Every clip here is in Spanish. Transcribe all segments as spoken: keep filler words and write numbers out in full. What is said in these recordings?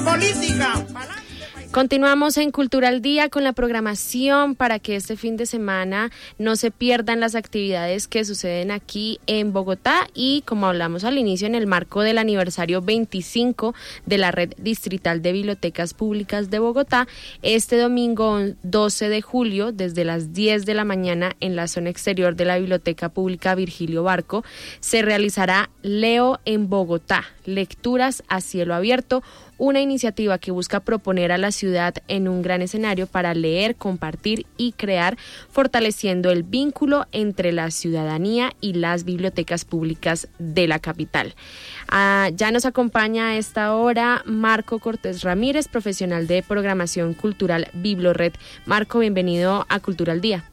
política. Continuamos en Cultura al Día con la programación para que este fin de semana no se pierdan las actividades que suceden aquí en Bogotá y, como hablamos al inicio, en el marco del aniversario veinticinco de la Red Distrital de Bibliotecas Públicas de Bogotá, este domingo doce de julio, desde las diez de la mañana en la zona exterior de la Biblioteca Pública Virgilio Barco, se realizará Leo en Bogotá, lecturas a cielo abierto, una iniciativa que busca proponer a la ciudad en un gran escenario para leer, compartir y crear, fortaleciendo el vínculo entre la ciudadanía y las bibliotecas públicas de la capital. Ah, ya nos acompaña a esta hora Marco Cortés Ramírez, profesional de programación cultural Biblored. Marco, bienvenido a Cultura al Día.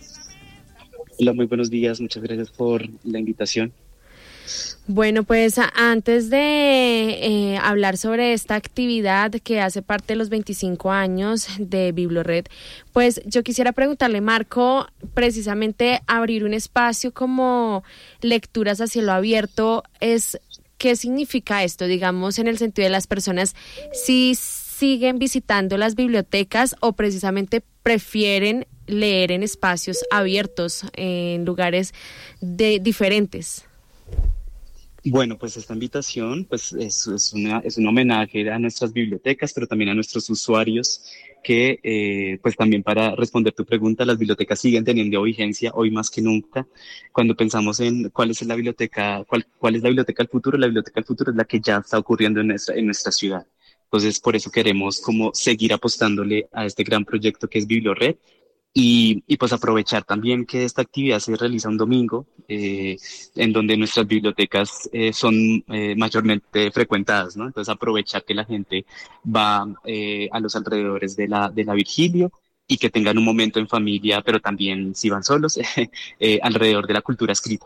Hola, muy buenos días, muchas gracias por la invitación. Bueno, pues antes de eh, hablar sobre esta actividad que hace parte de los veinticinco años de Biblored, pues yo quisiera preguntarle, Marco, precisamente abrir un espacio como lecturas a cielo abierto, es ¿qué significa esto? Digamos, en el sentido de las personas, si siguen visitando las bibliotecas o precisamente prefieren leer en espacios abiertos, en lugares de diferentes. Bueno, pues esta invitación pues es, es, una, es un homenaje a nuestras bibliotecas, pero también a nuestros usuarios que, eh, pues también para responder tu pregunta, las bibliotecas siguen teniendo vigencia hoy más que nunca. Cuando pensamos en cuál es la biblioteca, cuál, cuál es la biblioteca del futuro, la biblioteca del futuro es la que ya está ocurriendo en nuestra, en nuestra ciudad. Entonces, por eso queremos como seguir apostándole a este gran proyecto que es Biblored. Y, y pues aprovechar también que esta actividad se realiza un domingo, eh, en donde nuestras bibliotecas eh, son eh, mayormente frecuentadas, ¿no? Entonces aprovechar que la gente va eh, a los alrededores de la, de la Virgilio y que tengan un momento en familia, pero también si van solos, eh, alrededor de la cultura escrita.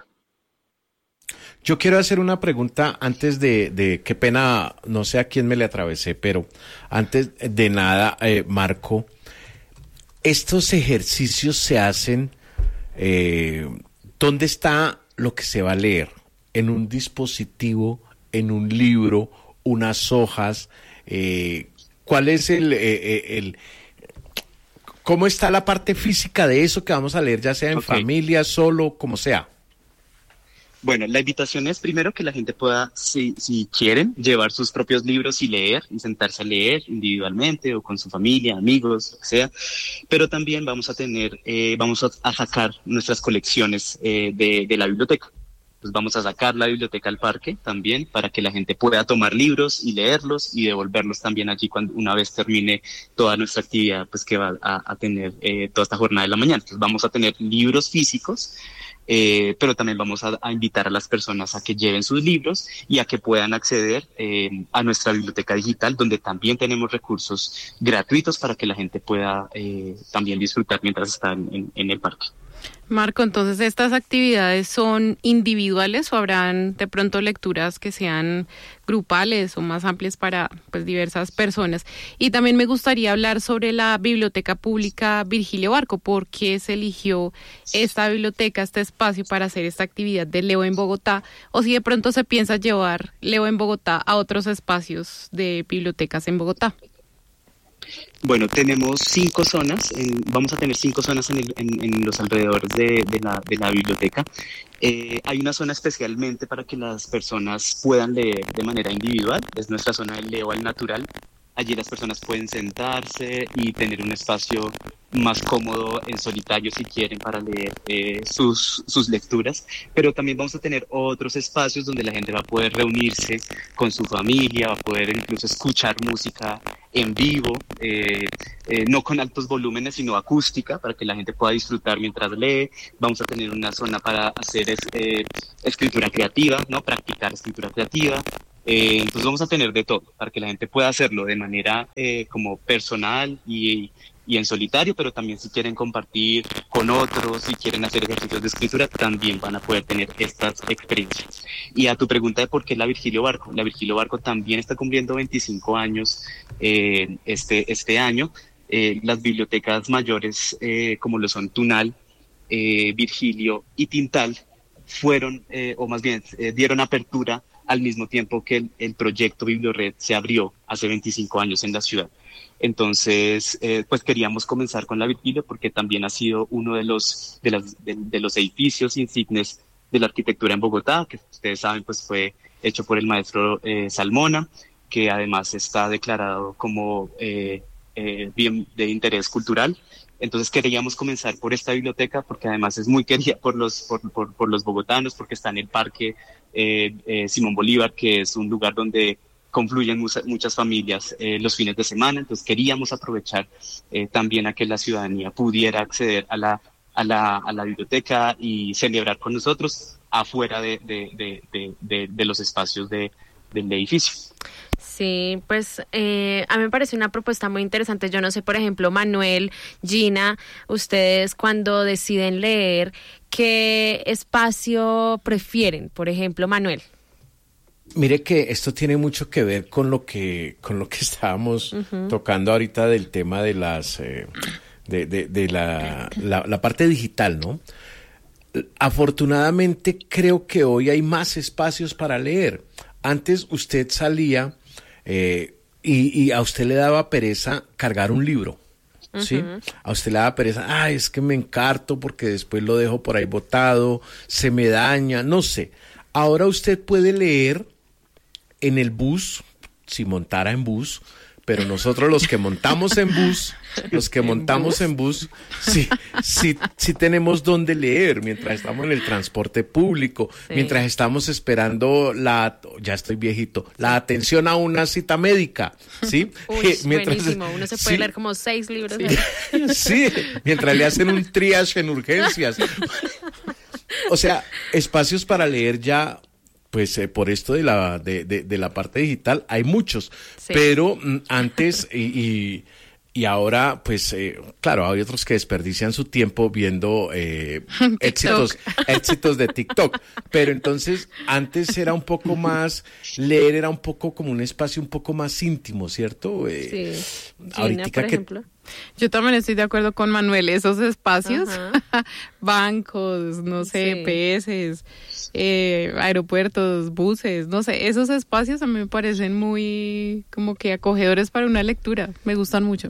Yo quiero hacer una pregunta antes de, de qué pena, no sé a quién me le atravesé, pero antes de nada, eh, Marco, estos ejercicios se hacen, eh, ¿dónde está lo que se va a leer? ¿En un dispositivo, en un libro, unas hojas? Eh, ¿Cuál es el, eh, el, cómo está la parte física de eso que vamos a leer, ya sea en Okay. familia, solo, como sea? Bueno, la invitación es primero que la gente pueda, si, si quieren, llevar sus propios libros y leer, y sentarse a leer individualmente o con su familia, amigos, lo que sea. Pero también vamos a tener, eh, vamos a, a sacar nuestras colecciones eh, de, de la biblioteca. Pues vamos a sacar la biblioteca al parque también para que la gente pueda tomar libros y leerlos y devolverlos también allí cuando una vez termine toda nuestra actividad, pues que va a, a tener eh, toda esta jornada de la mañana. Entonces vamos a tener libros físicos. Eh, pero también vamos a, a invitar a las personas a que lleven sus libros y a que puedan acceder eh, a nuestra biblioteca digital, donde también tenemos recursos gratuitos para que la gente pueda eh, también disfrutar mientras está en, en, en el parque. Marco, entonces, ¿estas actividades son individuales o habrán de pronto lecturas que sean grupales o más amplias para pues diversas personas? Y también me gustaría hablar sobre la Biblioteca Pública Virgilio Barco. ¿Por qué se eligió esta biblioteca, este espacio para hacer esta actividad de Leo en Bogotá? O si de pronto se piensa llevar Leo en Bogotá a otros espacios de bibliotecas en Bogotá. Bueno, tenemos cinco zonas, en, vamos a tener cinco zonas en, el, en, en los alrededores de, de, la, de la biblioteca. Eh, hay una zona especialmente para que las personas puedan leer de manera individual, es nuestra zona de Leo al Natural. Allí las personas pueden sentarse y tener un espacio más cómodo en solitario si quieren para leer eh, sus, sus lecturas, pero también vamos a tener otros espacios donde la gente va a poder reunirse con su familia, va a poder incluso escuchar música en vivo, eh, eh, no con altos volúmenes sino acústica para que la gente pueda disfrutar mientras lee. Vamos a tener una zona para hacer es, eh, escritura creativa, ¿no? Practicar escritura creativa. Eh, entonces vamos a tener de todo para que la gente pueda hacerlo de manera eh, como personal y, y en solitario, pero también si quieren compartir con otros, si quieren hacer ejercicios de escritura, también van a poder tener estas experiencias. Y a tu pregunta de por qué la Virgilio Barco, la Virgilio Barco también está cumpliendo veinticinco años eh, este, este año. Eh, las bibliotecas mayores eh, como lo son Tunal, eh, Virgilio y Tintal fueron, eh, o más bien eh, dieron apertura al mismo tiempo que el, el proyecto Bibliored se abrió hace veinticinco años en la ciudad. Entonces, eh, pues queríamos comenzar con la Virgilio porque también ha sido uno de los, de, las, de, de los edificios insignes de la arquitectura en Bogotá, que ustedes saben, pues fue hecho por el maestro eh, Salmona, que además está declarado como eh, eh, bien de interés cultural. Entonces queríamos comenzar por esta biblioteca porque además es muy querida por los, por, por, por los bogotanos, porque está en el Parque eh, eh, Simón Bolívar, que es un lugar donde confluyen muchas, muchas familias eh, los fines de semana. Entonces queríamos aprovechar eh, también a que la ciudadanía pudiera acceder a la, a la, a la biblioteca y celebrar con nosotros afuera de, de, de, de, de, de los espacios de, del edificio. Sí, pues eh, a mí me parece una propuesta muy interesante. Yo no sé, por ejemplo, Manuel, Gina, ustedes cuando deciden leer, ¿qué espacio prefieren? Por ejemplo, Manuel. Mire que esto tiene mucho que ver con lo que con lo que estábamos uh-huh. tocando ahorita del tema de las eh, de, de, de la, la, la parte digital, ¿no? Afortunadamente creo que hoy hay más espacios para leer. Antes usted salía eh, y, y a usted le daba pereza cargar un libro, ¿sí? Uh-huh. A usted le daba pereza, ay, es que me encarto porque después lo dejo por ahí botado, se me daña, no sé. Ahora usted puede leer en el bus, si montara en bus, pero nosotros los que montamos en bus, los que montamos en bus, sí, sí, sí tenemos donde leer mientras estamos en el transporte público, sí. mientras estamos esperando la, ya estoy viejito, la atención a una cita médica, ¿sí? Uy, eh, mientras, buenísimo, uno se puede sí, leer como seis libros. Sí, sí, mientras le hacen un triage en urgencias. O sea, espacios para leer ya... Pues eh, por esto de la de, de, de la parte digital hay muchos, sí. pero mm, antes y, y, y ahora, pues eh, claro, hay otros que desperdician su tiempo viendo eh, éxitos, éxitos de TikTok. Pero entonces, antes era un poco más, leer era un poco como un espacio un poco más íntimo, ¿cierto? Eh, sí. Gina, por que, ejemplo. Yo también estoy de acuerdo con Manuel, esos espacios, bancos, no sé, sí. P S, eh, aeropuertos, buses, no sé, esos espacios a mí me parecen muy como que acogedores para una lectura, me gustan mucho.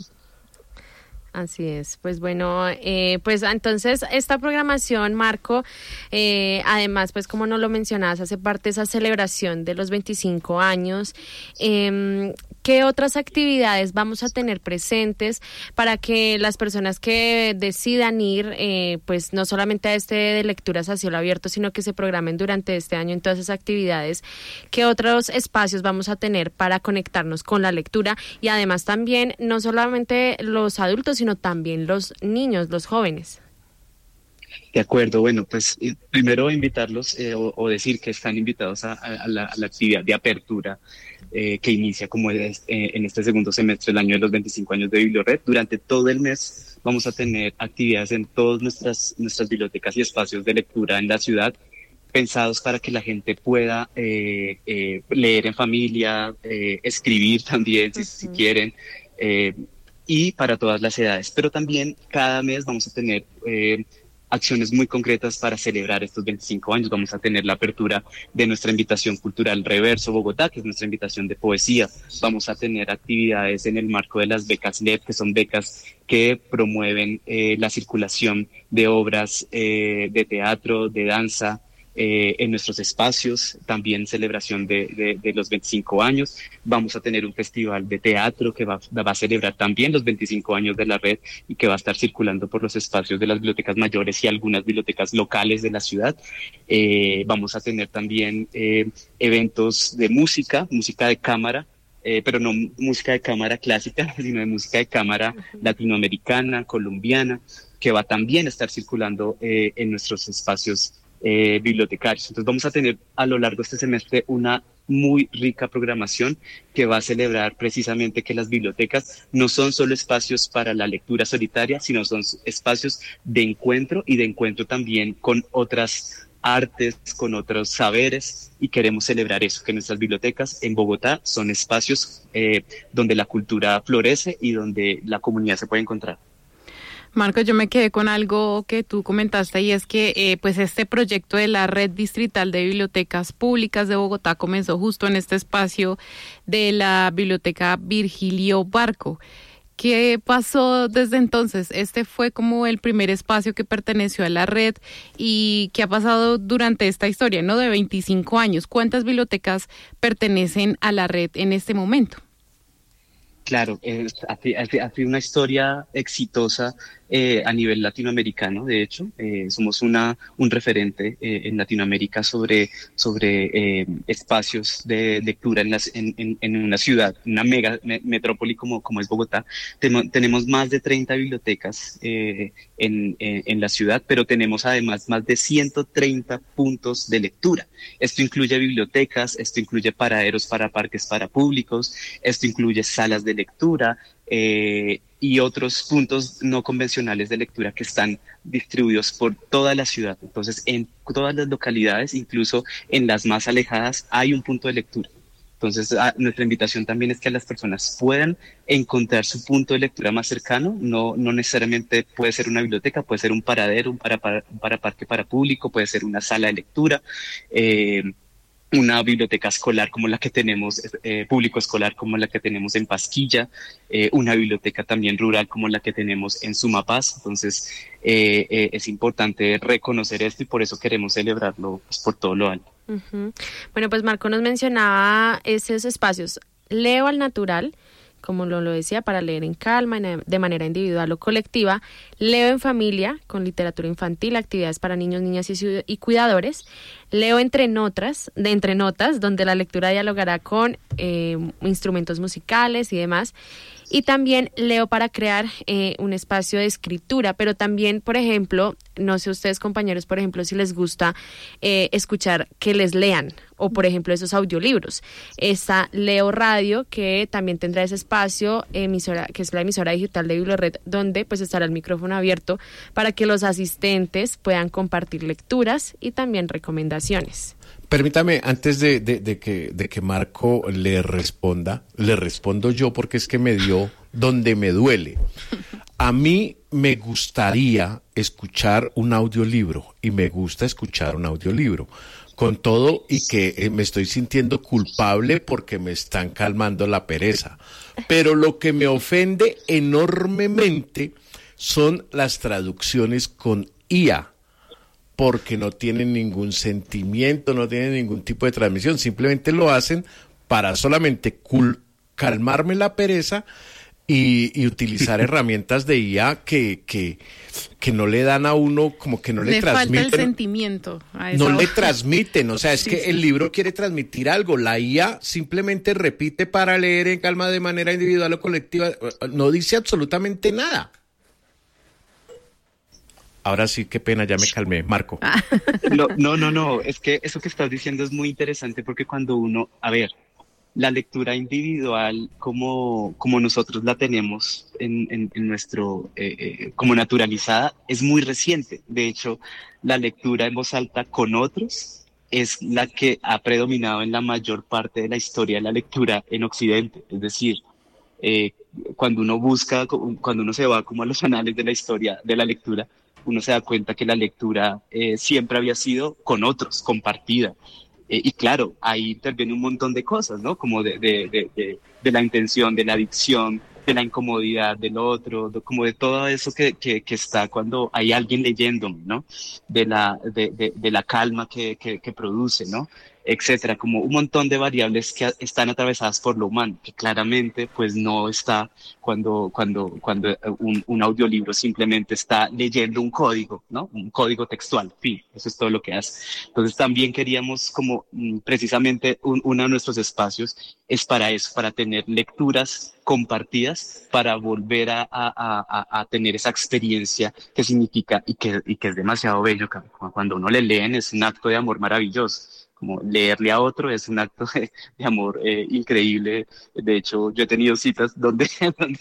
Así es, pues bueno, eh, pues entonces esta programación, Marco, eh, además, pues como no lo mencionabas, hace parte de esa celebración de los veinticinco años. Eh, ¿Qué otras actividades vamos a tener presentes para que las personas que decidan ir, eh, pues no solamente a este de lecturas a cielo abierto, sino que se programen durante este año en todas esas actividades? ¿Qué otros espacios vamos a tener para conectarnos con la lectura? Y además también, no solamente los adultos, sino también los niños, los jóvenes. De acuerdo, bueno, pues primero invitarlos eh, o, o decir que están invitados a, a, la, a la actividad de apertura eh, que inicia como es, eh, en este segundo semestre del año de los veinticinco años de Bibliored. Durante todo el mes vamos a tener actividades en todas nuestras, nuestras bibliotecas y espacios de lectura en la ciudad, pensados para que la gente pueda eh, eh, leer en familia, eh, escribir también si, uh-huh. si quieren, eh, y para todas las edades. Pero también cada mes vamos a tener eh, acciones muy concretas para celebrar estos veinticinco años. Vamos a tener la apertura de nuestra invitación cultural Reverso Bogotá, que es nuestra invitación de poesía. Vamos a tener actividades en el marco de las becas L E D, que son becas que promueven eh, la circulación de obras eh, de teatro, de danza, Eh, en nuestros espacios, también celebración de, de, de los veinticinco años. Vamos a tener un festival de teatro que va, va a celebrar también los veinticinco años de la red y que va a estar circulando por los espacios de las bibliotecas mayores y algunas bibliotecas locales de la ciudad. Eh, vamos a tener también eh, eventos de música, música de cámara, eh, pero no música de cámara clásica, sino de música de cámara latinoamericana, colombiana, que va también a estar circulando eh, en nuestros espacios Eh, bibliotecarios. Entonces vamos a tener a lo largo de este semestre una muy rica programación que va a celebrar precisamente que las bibliotecas no son solo espacios para la lectura solitaria, sino son espacios de encuentro y de encuentro también con otras artes, con otros saberes, y queremos celebrar eso, que nuestras bibliotecas en Bogotá son espacios eh, donde la cultura florece y donde la comunidad se puede encontrar. Marco, yo me quedé con algo que tú comentaste y es que eh, pues este proyecto de la Red Distrital de Bibliotecas Públicas de Bogotá comenzó justo en este espacio de la Biblioteca Virgilio Barco. ¿Qué pasó desde entonces? Este fue como el primer espacio que perteneció a la red y ¿qué ha pasado durante esta historia, no? De veinticinco años. ¿Cuántas bibliotecas pertenecen a la red en este momento? Claro, es, ha, ha, ha sido una historia exitosa eh, a nivel latinoamericano. De hecho, eh, somos una un referente eh, en Latinoamérica sobre sobre eh, espacios de lectura en, las, en, en, en una ciudad, una mega me, metrópoli como como es Bogotá. Ten, tenemos más de treinta bibliotecas eh, en, en en la ciudad, pero tenemos además más de ciento treinta puntos de lectura. Esto incluye bibliotecas, esto incluye paraderos para parques para públicos, esto incluye salas de lectura eh, y otros puntos no convencionales de lectura que están distribuidos por toda la ciudad. Entonces, en todas las localidades, incluso en las más alejadas, hay un punto de lectura. Entonces, a, nuestra invitación también es que las personas puedan encontrar su punto de lectura más cercano. No, no necesariamente puede ser una biblioteca, puede ser un paradero, un para, para, un para parque para público, puede ser una sala de lectura, eh, una biblioteca escolar como la que tenemos, eh, público escolar como la que tenemos en Pasquilla, eh, una biblioteca también rural como la que tenemos en Sumapaz. Entonces, eh, eh, es importante reconocer esto y por eso queremos celebrarlo pues, por todo lo alto. Uh-huh. Bueno, pues Marco nos mencionaba esos espacios. Leo al natural, como lo, lo decía, para leer en calma, en, de manera individual o colectiva. Leo en familia, con literatura infantil, actividades para niños, niñas y, y cuidadores. Leo entre notas, de entre notas, donde la lectura dialogará con eh, instrumentos musicales y demás. Y también leo para crear eh, un espacio de escritura, pero también, por ejemplo, no sé ustedes compañeros, por ejemplo, si les gusta eh, escuchar que les lean, o por ejemplo esos audiolibros. Está Leo Radio, que también tendrá ese espacio, emisora, que es la emisora digital de Bibliored, donde pues estará el micrófono abierto para que los asistentes puedan compartir lecturas y también recomendaciones. Permítame, antes de, de, de, que, de que Marco le responda, le respondo yo porque es que me dio donde me duele. A mí me gustaría escuchar un audiolibro y me gusta escuchar un audiolibro. Con todo y que eh, me estoy sintiendo culpable porque me están calmando la pereza. Pero lo que me ofende enormemente son las traducciones con I A. Porque no tienen ningún sentimiento, no tienen ningún tipo de transmisión, simplemente lo hacen para solamente cul- calmarme la pereza y, y utilizar herramientas de I A que, que, que no le dan a uno, como que no le, le transmiten. falta el sentimiento. A esa no hora. le transmiten, o sea, es sí, que sí. el libro quiere transmitir algo, la I A simplemente repite para leer en calma de manera individual o colectiva, no dice absolutamente nada. Ahora sí, qué pena, ya me calmé. Marco. No, no, no, no, es que eso que estás diciendo es muy interesante porque cuando uno, a ver, la lectura individual como, como nosotros la tenemos en, en, en nuestro, eh, eh, como naturalizada, es muy reciente. De hecho, la lectura en voz alta con otros es la que ha predominado en la mayor parte de la historia de la lectura en Occidente. Es decir, eh, cuando uno busca, cuando uno se va como a los anales de la historia de la lectura, uno se da cuenta que la lectura eh, siempre había sido con otros, compartida. Eh, y claro, ahí interviene un montón de cosas, ¿no? Como de, de, de, de, de la intención, de la adicción, de la incomodidad del otro, de, como de todo eso que, que, que está cuando hay alguien leyéndome, ¿no? De la, de, de, de la calma que, que, que produce, ¿no? Etcétera, como un montón de variables que están atravesadas por lo humano, que claramente pues no está cuando, cuando, cuando un, un audiolibro simplemente está leyendo un código, ¿no? Un código textual, fin, eso es todo lo que hace. Entonces también queríamos como precisamente un, uno de nuestros espacios es para eso, para tener lecturas compartidas, para volver a, a, a, a tener esa experiencia que significa y que, y que es demasiado bello. Cuando uno le leen es un acto de amor maravilloso. Como leerle a otro es un acto de, de amor eh, increíble. De hecho, yo he tenido citas donde, donde